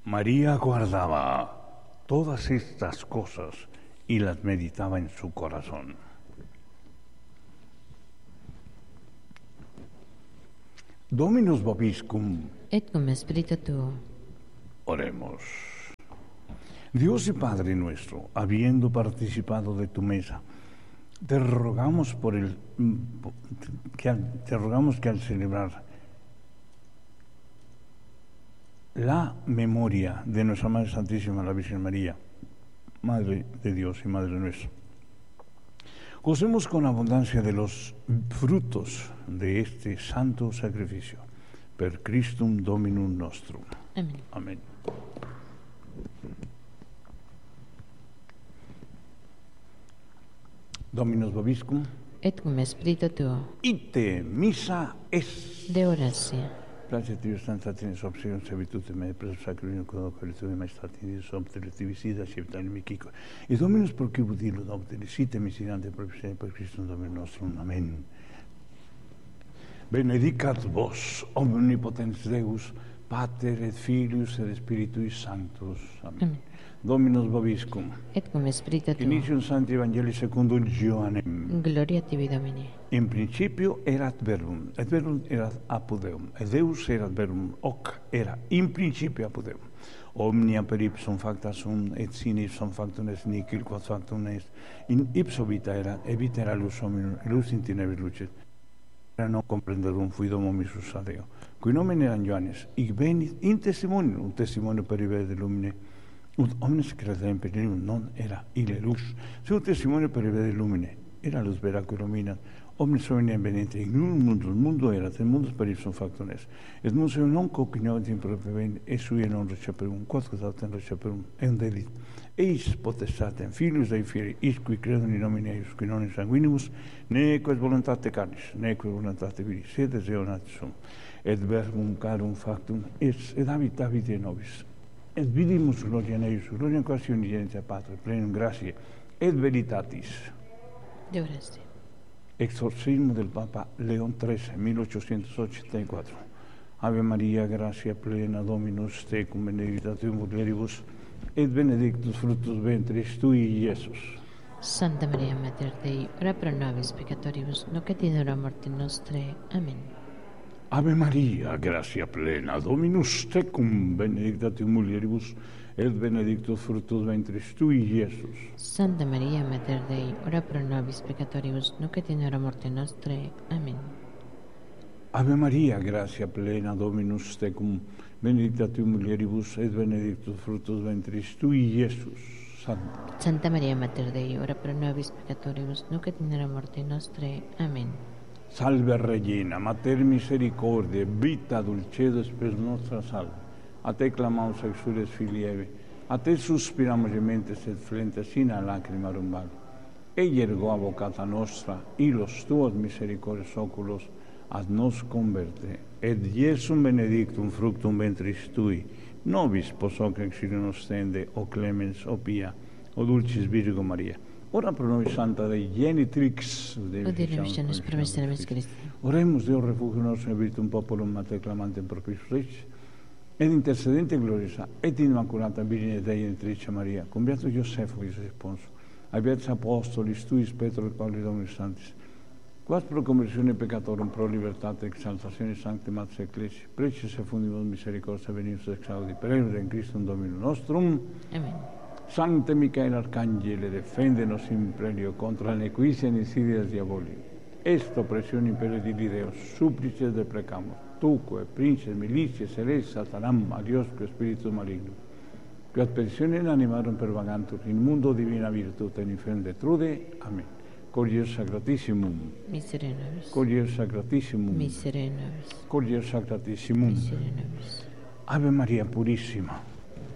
María guardaba todas estas cosas y las meditaba en su corazón. Dominus vobiscum. Et cum spiritu tuo. Oremos. Dios y Padre nuestro, habiendo participado de tu mesa, te rogamos que al celebrar la memoria de nuestra Madre Santísima, la Virgen María, Madre de Dios y Madre nuestra, gocemos con abundancia de los frutos de este santo sacrificio. Per Christum Dominum nostrum. Amén. Amén. Dominus vobiscum. Et cum spiritu tuo. Ite missa est. De oracia. Place Dio stanzatine obsidium servitute me preso sacramentum quod qualitudine maestati in Deus obtelitivisida sceptani mikico. Et Dominus procibus illud obtelicite miserante proprio per Christum Dominum nostrum. Amen. Benedicat vos omnipotens Deus, Pater et Filius et Spiritui Sanctus. Amen. Amen. Dominus vobiscum. Et cum spiritu tuo. Initium Sancti Evangelii secundum Ioannem. Gloria tibi, Domine. In principio erat verbum, et verbum erat apud Deum, et Deus erat verbum, hoc era in principio apud Deum. Omnia per ipsum facta sunt, et sine ipsum factum est nihil quod factum est. In ipso vita erat, et vita era lux hominum, et lux in tenebris lucet. Era non comprenderum fuidum omissus a Deo. Qui nomen eran Ioannes, hic venit in testimonium, un testimonio per ibere lumine, ut omnes credem per illum non era ille lux, se un testimonio per ibere lumine, era luz vera que illuminat, omnes hominem venente, in un mundo erat, et mundus per ipsum factum est, et mundus non cognitivit in propria veni, et sui non receperum, quod autem receperum, eum dedit, eis potestatem filius Dei fieri, is qui credum in nomine eius, qui non in sanguinimus, neque et voluntate carnis, neque et voluntate viris, sed eo natis sum, et verbum carum factum est, et habitavit in nobis, et vidimus gloria in eius, gloria in quasi unigenitia Patri, plenum gratiae, et veritatis. De oracia. Exorcismo del Papa León XIII, 1884. Ave María, gracia plena, Dominus tecum, benedicta tu in mulieribus, et benedictus fructus ventris tui, Iesus. Santa Maria Mater Dei, ora pro nobis peccatoribus, nunc et in hora mortis nostrae. Amen. Ave María, gracia plena, Dominus tecum, benedicta tu in mulieribus, et benedictus fructus ventris tui, Iesus. Santa Maria Mater Dei, ora pro nobis peccatoribus, nunc et in hora mortis nostrae. Amen. Ave María, gracia plena, Dominus tecum, benedicta tu in mulieribus, et benedictus fructus ventris tui, Iesus. Santa Maria Mater Dei, ora pro nobis peccatoribus, nunc et in hora mortis nostrae. Amen. Salve Regina, Mater misericordiae, vita dulcedo spes nostra salve. A te clamamus exules filii Eve, a te suspiramus gementes et flentes in lacrimarum vale. Ei ergo avocata nostra, illos tuos misericordias oculos, ad nos converte, et Iesum benedictum fructum ventris tui, nobis post hoc exilium ostende, o clemens, o pia, o dulcis Virgo Maria. Ora pro nobis Santa Dei genitrix, Udirimus promissionis Christi. Oremus Deo refugio nostro in virtum populum a te clamantem propitius Rex, ed intercedente gloriosa, et immaculata Virgine Dei genitrice Maria, cum beato Iosefo, Iisus sponso, ai beatis apostolis tuis Petro et Pauli Dominus Sanctis, quas pro conversione peccatorum pro libertate exaltazione sancti Mater Ecclesiae, preces et fundibus misericordia venimus exaudi, per eum in Christum Dominum nostrum. Amen. Sancte Michael Arcangele, defendenos in prelio contra nequitia et insidias diaboli. Est oppressione imperio di Deus, supplices deprecamus, tuque, princes, militias, seres, satanam, a Diosque spiritus maligno, que ad perditionem animarum pervagantur, in mundo divina virtute in infern detrude. Amen. Cor Sacratissimum. Miserere nobis. Cor Sacratissimum. Miserere nobis. Cor Sacratissimum. Miserere nobis. Ave María Purísima.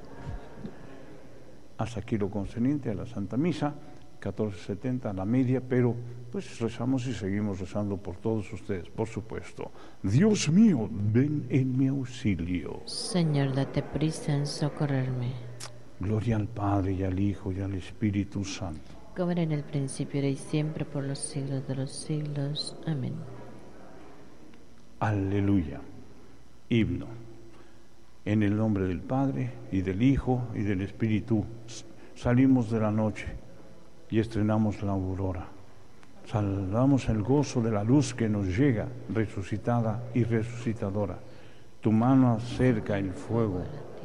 Hasta aquí lo concerniente a la Santa Misa, 14:70 a la media, pero pues rezamos y seguimos rezando por todos ustedes, por supuesto. Dios mío, ven en mi auxilio. Señor, date prisa en socorrerme. Gloria al Padre, y al Hijo, y al Espíritu Santo. Como era en el principio, ahora y siempre, por los siglos de los siglos. Amén. Aleluya. Himno. En el nombre del Padre, y del Hijo, y del Espíritu, salimos de la noche y estrenamos la aurora. Saludamos el gozo de la luz que nos llega, resucitada y resucitadora. Tu mano acerca el fuego.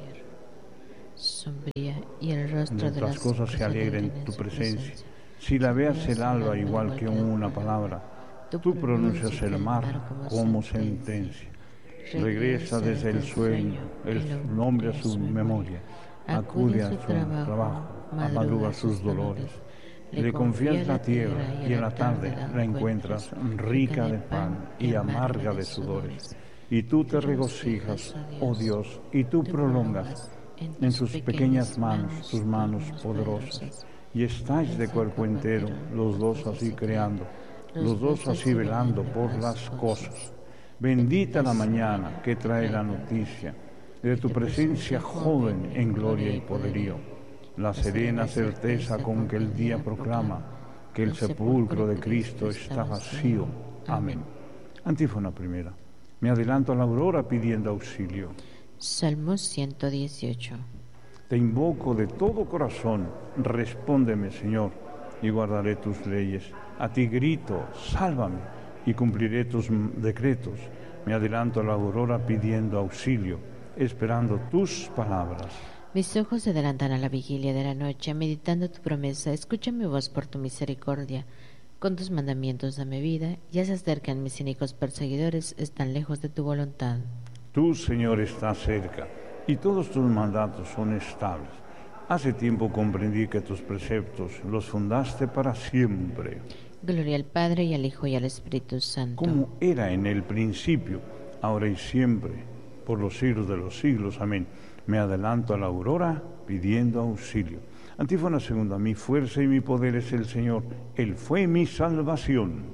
Sombría y el rostro de las cosas se alegren en tu presencia. Si la veas el alba igual que una palabra, tú pronuncias el mar como sentencia. Regresa desde el sueño, el nombre a su memoria, acude a su trabajo, amadruga sus dolores. Le confías la tierra y en la tarde la encuentras rica de pan y amarga de sudores. Y tú te regocijas, oh Dios, y tú prolongas en sus pequeñas manos, tus manos poderosas. Y estáis de cuerpo entero, los dos así creando, los dos así velando por las cosas. Bendita la mañana que trae la noticia de tu presencia joven en gloria y poderío. La serena certeza con que el día proclama que el sepulcro de Cristo está vacío. Amén. Antífona primera. Me adelanto a la aurora pidiendo auxilio. Salmo 118. Te invoco de todo corazón, respóndeme, Señor, y guardaré tus leyes. A ti grito, sálvame, y cumpliré tus decretos. Me adelanto a la aurora pidiendo auxilio, esperando tus palabras. Mis ojos se adelantan a la vigilia de la noche, meditando tu promesa. Escucha mi voz por tu misericordia. Con tus mandamientos dame vida, ya se acercan mis cínicos perseguidores, están lejos de tu voluntad. Tú, Señor, estás cerca, y todos tus mandatos son estables. Hace tiempo comprendí que tus preceptos los fundaste para siempre. Gloria al Padre, y al Hijo, y al Espíritu Santo. Como era en el principio, ahora y siempre, por los siglos de los siglos. Amén. Me adelanto a la aurora pidiendo auxilio. Antífona segunda. Mi fuerza y mi poder es el Señor. Él fue mi salvación.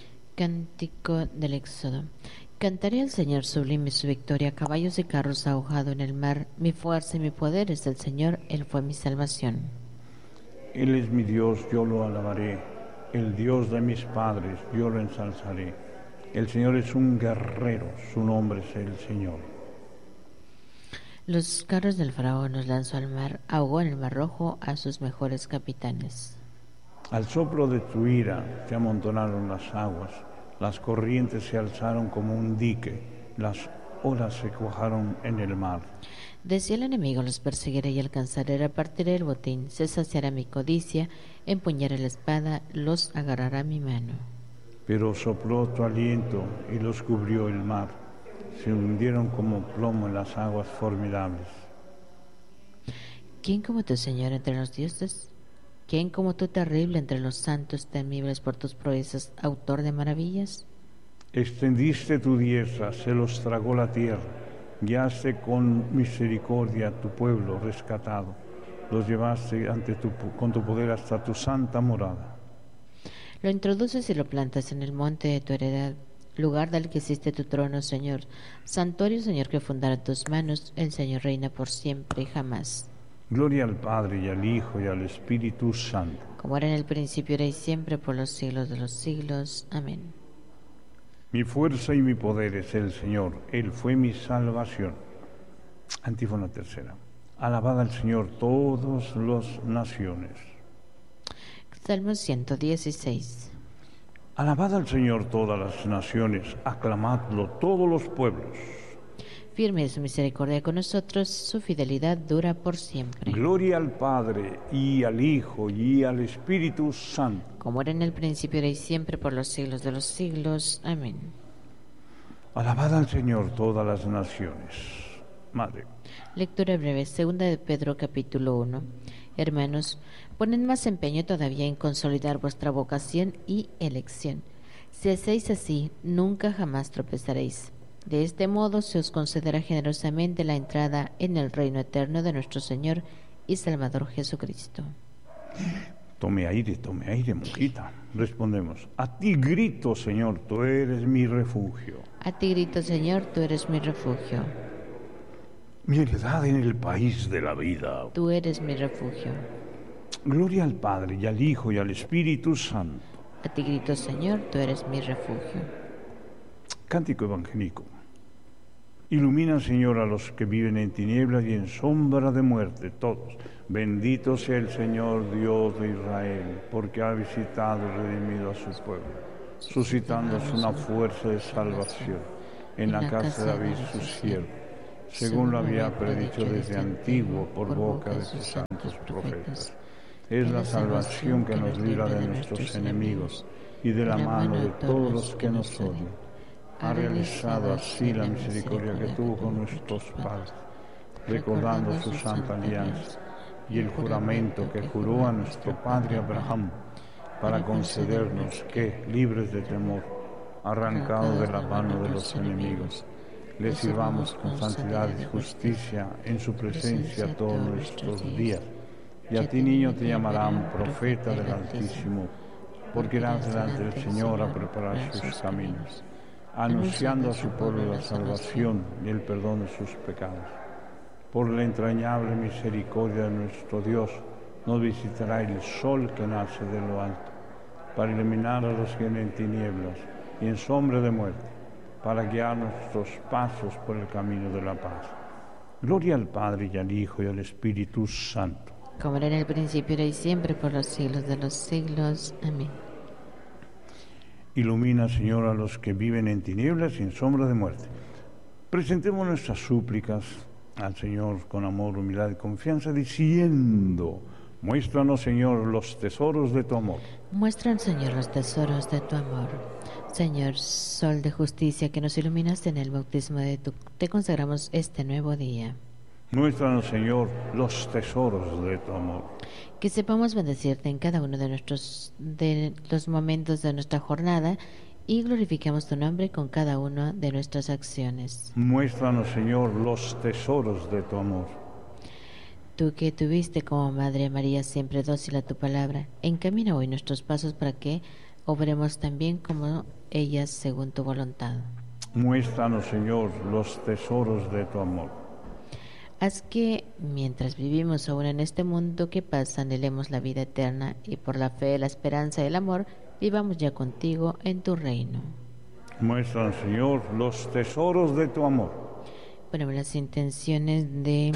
Cántico del Éxodo. Cantaré al Señor sublime su victoria, caballos y carros ahogado en el mar. Mi fuerza y mi poder es el Señor, Él fue mi salvación. Él es mi Dios, yo lo alabaré. El Dios de mis padres, yo lo ensalzaré. El Señor es un guerrero, su nombre es el Señor. Los carros del faraón los lanzó al mar, ahogó en el mar rojo a sus mejores capitanes. Al soplo de tu ira se amontonaron las aguas. Las corrientes se alzaron como un dique, las olas se cuajaron en el mar. Decía el enemigo, los perseguiré y alcanzaré, repartiré el botín, se saciará mi codicia, empuñaré la espada, los agarrará mi mano. Pero sopló tu aliento y los cubrió el mar, se hundieron como plomo en las aguas formidables. ¿Quién como tu Señor entre los dioses? ¿Quién como tú terrible entre los santos temibles por tus proezas, autor de maravillas? Extendiste tu diestra, se los tragó la tierra, guiaste con misericordia a tu pueblo rescatado, los llevaste con tu poder hasta tu santa morada. Lo introduces y lo plantas en el monte de tu heredad, lugar del que hiciste tu trono, Señor, santuario, Señor, que fundaron tus manos, el Señor reina por siempre y jamás. Gloria al Padre, y al Hijo, y al Espíritu Santo. Como era en el principio, era y siempre, por los siglos de los siglos. Amén. Mi fuerza y mi poder es el Señor, Él fue mi salvación. Antífona tercera. Alabad al Señor todas las naciones. Salmo 116. Alabad al Señor todas las naciones, aclamadlo todos los pueblos. Firme es su misericordia con nosotros, su fidelidad dura por siempre. Gloria al Padre, y al Hijo, y al Espíritu Santo. Como era en el principio, era y siempre, por los siglos de los siglos. Amén. Alabad al Señor todas las naciones. Madre. Lectura breve, segunda de Pedro, capítulo 1. Hermanos, poned más empeño todavía en consolidar vuestra vocación y elección. Si hacéis así, nunca jamás tropezaréis. De este modo se os concederá generosamente la entrada en el reino eterno de nuestro Señor y Salvador Jesucristo. Tome aire, monjita. Respondemos, a ti grito, Señor, tú eres mi refugio. A ti grito, Señor, tú eres mi refugio. Mi heredad en el país de la vida. Tú eres mi refugio. Gloria al Padre, y al Hijo, y al Espíritu Santo. A ti grito, Señor, tú eres mi refugio. Cántico evangélico. Ilumina, Señor, a los que viven en tinieblas y en sombra de muerte, todos. Bendito sea el Señor Dios de Israel, porque ha visitado y redimido a su pueblo, suscitándonos una fuerza de salvación en la casa de David su siervo, según lo había predicho desde antiguo por boca de sus santos profetas. Es la salvación que nos libra de nuestros enemigos y de la mano de todos los que nos odian. Ha realizado así la misericordia que tuvo con nuestros padres, recordando su santa alianza y el juramento que juró a nuestro padre Abraham, para concedernos que, libres de temor, arrancados de la mano de los enemigos, le sirvamos con santidad y justicia en su presencia todos nuestros días. Y a ti, niño, te llamarán profeta del Altísimo, porque irás delante del Señor a preparar sus caminos, anunciando a su pueblo la salvación y el perdón de sus pecados. Por la entrañable misericordia de nuestro Dios, nos visitará el sol que nace de lo alto, para iluminar a los que viven en tinieblas y en sombra de muerte, para guiar nuestros pasos por el camino de la paz. Gloria al Padre, y al Hijo, y al Espíritu Santo. Como era en el principio, ahora y siempre, por los siglos de los siglos. Amén. Ilumina, Señor, a los que viven en tinieblas y en sombra de muerte. Presentemos nuestras súplicas al Señor con amor, humildad y confianza, diciendo: muéstranos, Señor, los tesoros de tu amor. Muéstranos, Señor, los tesoros de tu amor. Señor, sol de justicia, que nos iluminaste en el bautismo de te consagramos este nuevo día. Muéstranos, Señor, los tesoros de tu amor. Que sepamos bendecirte en cada uno de los momentos de nuestra jornada y glorifiquemos tu nombre con cada una de nuestras acciones. Muéstranos, Señor, los tesoros de tu amor. Tú que tuviste como Madre María siempre dócil a tu palabra, encamina hoy nuestros pasos para que obremos también como ellas según tu voluntad. Muéstranos, Señor, los tesoros de tu amor. Haz que, mientras vivimos aún en este mundo que pasa, anhelemos la vida eterna y por la fe, la esperanza y el amor, vivamos ya contigo en tu reino. Muéstranos, Señor, los tesoros de tu amor. Ponemos las intenciones de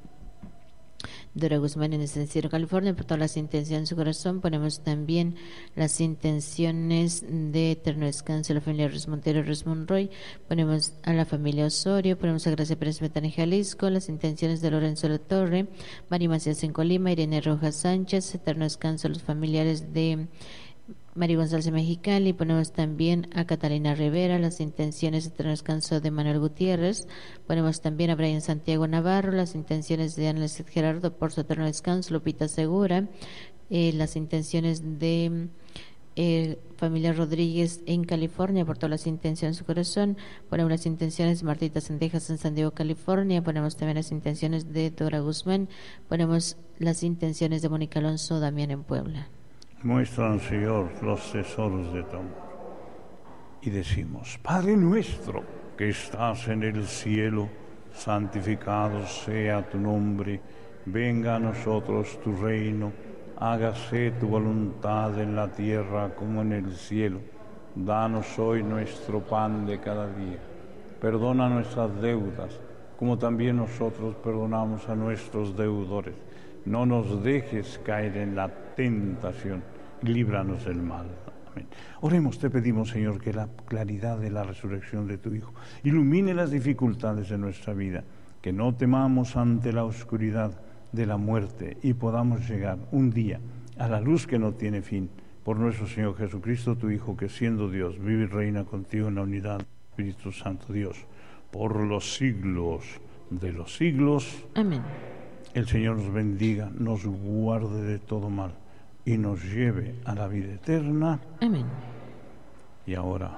Dora Guzmán en el Encierro, California, por todas las intenciones en su corazón. Ponemos también las intenciones de eterno descanso a la familia Ruiz Montero, Ruiz Monroy. Ponemos a la familia Osorio, ponemos a Gracia Pérez Betana en Jalisco, las intenciones de Lorenzo La Torre, María Macías en Colima, Irene Rojas Sánchez, eterno descanso a los familiares de María González Mexicali. Ponemos también a Catalina Rivera, las intenciones de eterno descanso de Manuel Gutiérrez. Ponemos también a Brian Santiago Navarro, las intenciones de Ana Gerardo por su eterno descanso, Lupita Segura, las intenciones de familia Rodríguez en California, por todas las intenciones de su corazón. Ponemos las intenciones de Martita Sendejas en San Diego, California. Ponemos también las intenciones de Dora Guzmán. Ponemos las intenciones de Mónica Alonso Damián en Puebla. Muéstranos, Señor, los tesoros de tu amor. Y decimos: Padre nuestro que estás en el cielo, santificado sea tu nombre, venga a nosotros tu reino, hágase tu voluntad en la tierra como en el cielo. Danos hoy nuestro pan de cada día. Perdona nuestras deudas, como también nosotros perdonamos a nuestros deudores. No nos dejes caer en la tentación, líbranos del mal. Amén. Oremos, te pedimos, Señor, que la claridad de la resurrección de tu Hijo ilumine las dificultades de nuestra vida, que no temamos ante la oscuridad de la muerte y podamos llegar un día a la luz que no tiene fin, por nuestro Señor Jesucristo, tu Hijo, que siendo Dios, vive y reina contigo en la unidad del Espíritu Santo, Dios, por los siglos de los siglos. Amén. El Señor nos bendiga, nos guarde de todo mal y nos lleve a la vida eterna. Amén. Y ahora,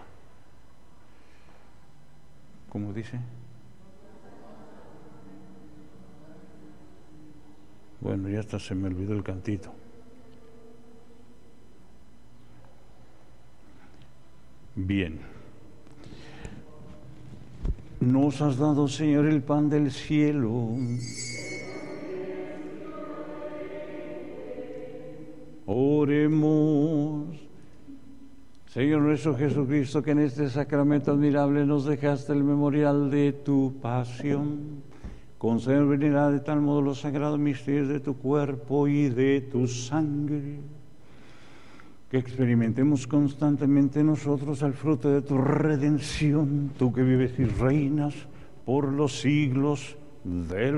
¿cómo dice? Bueno, ya hasta se me olvidó el cantito. Bien. Nos has dado, Señor, el pan del cielo. Oremos. Señor nuestro Jesucristo, que en este sacramento admirable nos dejaste el memorial de tu pasión, concede venir de tal modo los sagrados misterios de tu cuerpo y de tu sangre, que experimentemos constantemente nosotros el fruto de tu redención, tú que vives y reinas por los siglos de los